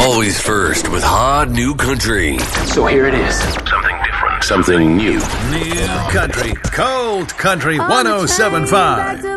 Always first with hot new country. So here it is. Something different. Something new. New country. Cold country 107.5.